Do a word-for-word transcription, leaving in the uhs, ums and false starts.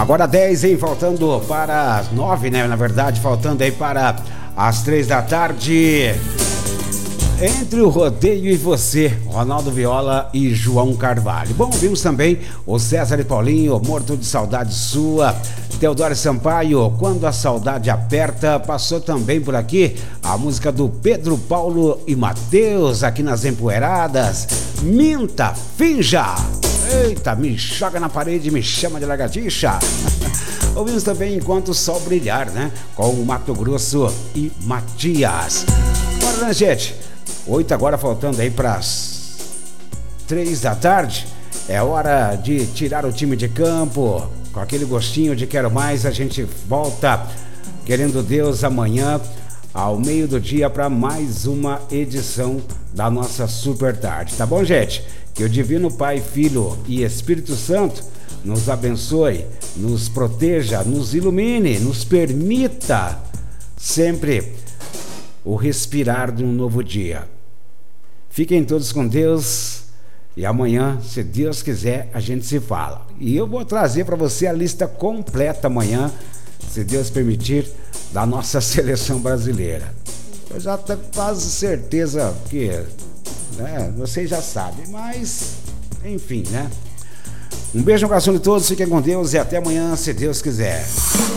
Agora dez, hein? Faltando para as nove, né? Na verdade, faltando aí para as três da tarde. Entre o Rodeio e Você, Ronaldo Viola e João Carvalho. Bom, vimos também o César e Paulinho, Morto de Saudade Sua. Teodoro Sampaio, Quando a Saudade Aperta. Passou também por aqui a música do Pedro Paulo e Mateus, aqui nas Empoeiradas. Minta, finja. Eita, me joga na parede, me chama de lagartixa. Ouvimos também Enquanto o Sol Brilhar, né? Com o Mato Grosso e Matias. Bora, né, gente? Oito agora, faltando aí para as três da tarde. É hora de tirar o time de campo. Com aquele gostinho de quero mais, a gente volta, querendo Deus, amanhã ao meio do dia para mais uma edição da nossa Super Tarde. Tá bom, gente? Que o Divino Pai, Filho e Espírito Santo nos abençoe, nos proteja, nos ilumine, nos permita sempre o respirar de um novo dia. Fiquem todos com Deus e amanhã, se Deus quiser, a gente se fala. E eu vou trazer para você a lista completa amanhã, se Deus permitir, da nossa seleção brasileira. Eu já tenho quase certeza que, né, vocês já sabem, mas enfim, né? Um beijo no coração de todos, fiquem com Deus e até amanhã, se Deus quiser.